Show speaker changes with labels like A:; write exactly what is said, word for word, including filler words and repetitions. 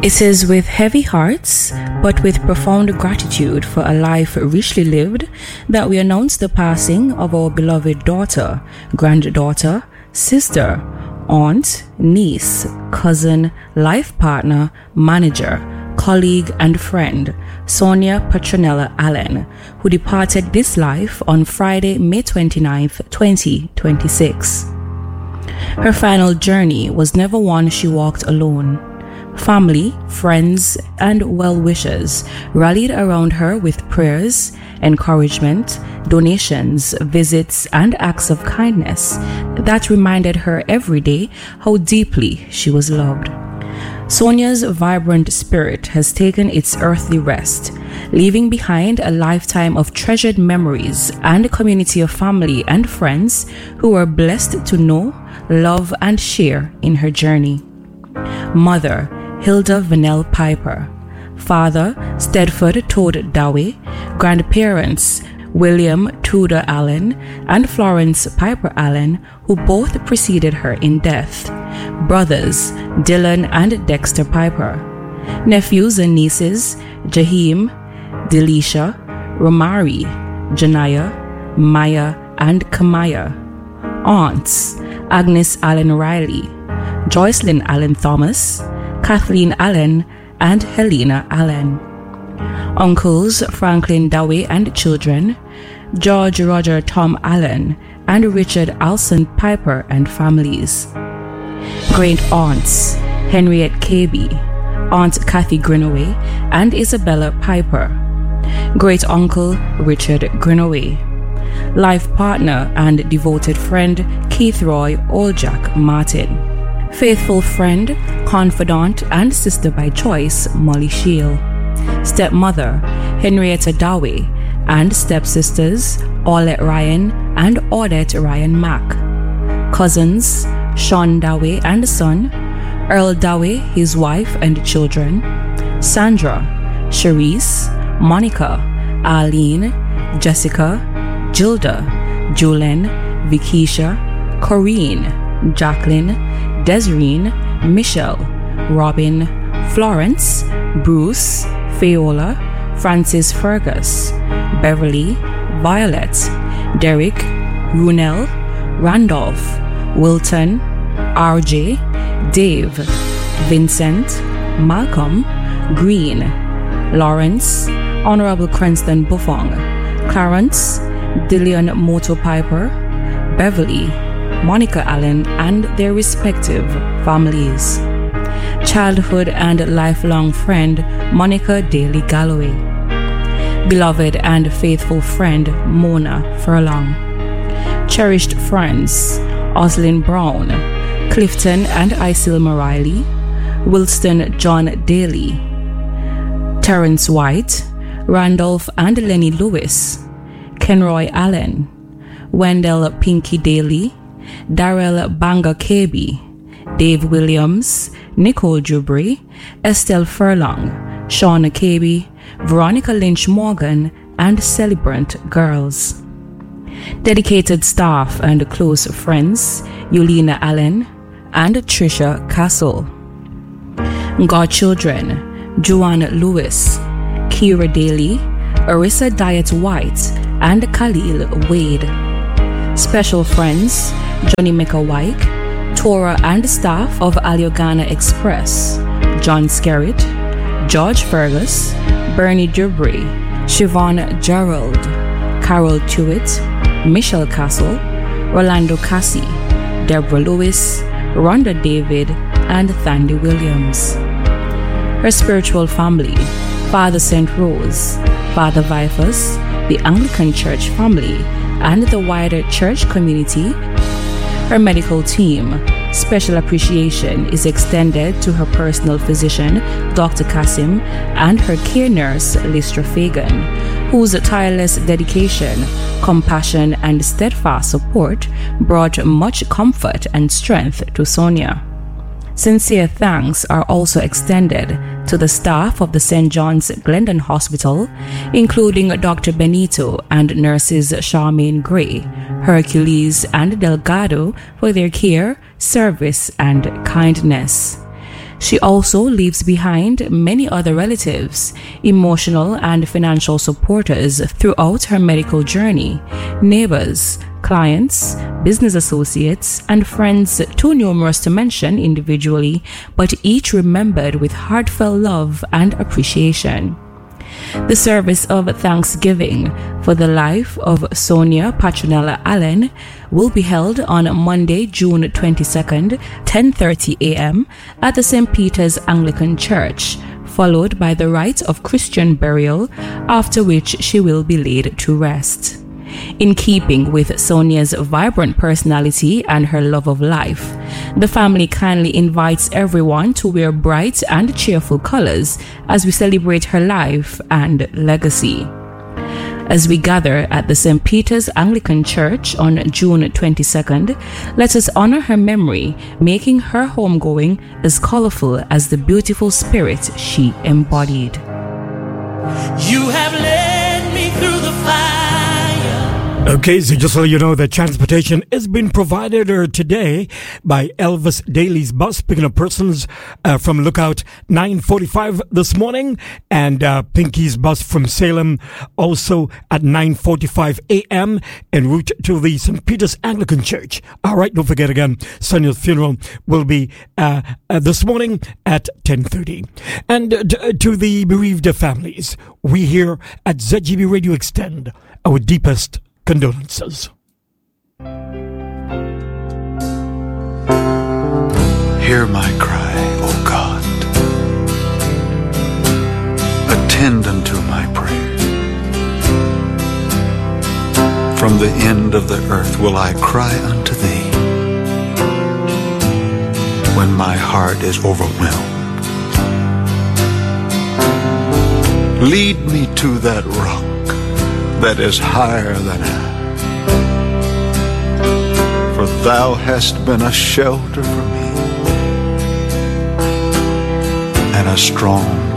A: It is with heavy hearts, but with profound gratitude for a life richly lived, that we announce the passing of our beloved daughter, granddaughter, sister, aunt, niece, cousin, life partner, manager, colleague, and friend, Sonia Petronella Allen, who departed this life on Friday, May twenty-ninth, twenty twenty-six. Her final journey was never one she walked alone. Family, friends, and well-wishers rallied around her with prayers, encouragement, donations, visits, and acts of kindness that reminded her every day how deeply she was loved. Sonia's vibrant spirit has taken its earthly rest, leaving behind a lifetime of treasured memories and a community of family and friends who were blessed to know, love, and share in her journey. Mother, Hilda Vanell Piper. Father, Stedford Toad Dowie. Grandparents, William Tudor Allen and Florence Piper Allen, who both preceded her in death. Brothers, Dylan and Dexter Piper. Nephews and nieces, Jaheim, Delisha, Romari, Janaya, Maya, and Kamaya. Aunts, Agnes Allen Riley, Joycelyn Allen Thomas, Kathleen Allen, and Helena Allen. Uncles, Franklin Dowie and children, George Roger Tom Allen, and Richard Alson Piper and families. Great aunts, Henriette Cabey, Aunt Kathy Grinaway, and Isabella Piper. Great uncle, Richard Grinaway. Life partner and devoted friend, Keith Roy Oljak Martin. Faithful friend, confidant, and sister by choice, Molly Shield. Stepmother, Henrietta Dowie, and stepsisters, Aulette Ryan and Audette Ryan Mack. Cousins, Sean Dowie and son, Earl Dowie, his wife and children, Sandra, Cherise, Monica, Arlene, Jessica, Gilda, Julian, Vikisha, Corrine, Jacqueline, Desireen, Michelle, Robin, Florence, Bruce, Fayola, Francis Fergus, Beverly, Violet, Derek, Runel, Randolph, Wilton, R J, Dave, Vincent, Malcolm, Green, Lawrence, Honorable Cranston Buffong, Clarence, Dillian Moto Piper, Beverly, Monica Allen, and their respective families. Childhood and lifelong friend, Monica Daly Galloway. Beloved and faithful friend, Mona Furlong. Cherished friends, Oslin Brown, Clifton and Isilma Riley, Wilston John Daly, Terrence White, Randolph and Lenny Lewis, Kenroy Allen, Wendell Pinky Daly, Darrell Banga Kaby, Dave Williams, Nicole Dubry, Estelle Furlong, Shauna Kaby, Veronica Lynch Morgan, and celebrant girls. Dedicated staff and close friends, Yulina Allen and Trisha Castle. Godchildren, Joanne Lewis, Kira Daly, Arissa Diet White, and Khalil Wade. Special friends, Johnny Meka-Wyke, Tora and staff of Aliogana Express, John Skerritt, George Fergus, Bernie Dubry, Siobhan Gerald, Carol Tewitt, Michelle Castle, Rolando Cassie, Deborah Lewis, Rhonda David, and Thandi Williams. Her spiritual family, Father Saint Rose, Father Vifus, the Anglican Church family, and the wider church community. Her medical team, special appreciation is extended to her personal physician, Doctor Kasim, and her care nurse, Listra Fagan, whose tireless dedication, compassion, and steadfast support brought much comfort and strength to Sonia. Sincere thanks are also extended to the staff of the Saint John's Glendon Hospital, including Doctor Benito and nurses Charmaine Gray, Hercules, and Delgado for their care, service, and kindness. She also leaves behind many other relatives, emotional and financial supporters throughout her medical journey, neighbors, clients, business associates, and friends too numerous to mention individually, but each remembered with heartfelt love and appreciation. The service of Thanksgiving for the life of Sonia Patronella Allen will be held on Monday, June twenty-second, ten thirty a.m. at the Saint Peter's Anglican Church, followed by the rite of Christian burial, after which she will be laid to rest. In keeping with Sonia's vibrant personality and her love of life, the family kindly invites everyone to wear bright and cheerful colors as we celebrate her life and legacy. As we gather at the Saint Peter's Anglican Church on June twenty-second, let us honor her memory, making her homegoing as colorful as the beautiful spirit she embodied.
B: You have led me through the fire.
C: Okay, so just so you know, that transportation is being provided uh, today by Elvis Daly's bus, picking up persons uh, from Lookout nine forty-five this morning, and uh, Pinky's bus from Salem also at nine forty-five a.m. en route to the Saint Peter's Anglican Church. All right, don't forget again, Sonia's funeral will be uh, uh, this morning at ten thirty. And uh, t- to the bereaved families, we here at Z G B Radio extend our deepest condolences.
D: Hear my cry, O God. Attend unto my prayer. From the end of the earth will I cry unto thee. When my heart is overwhelmed, lead me to that rock that is higher than I. For thou hast been a shelter for me and a strong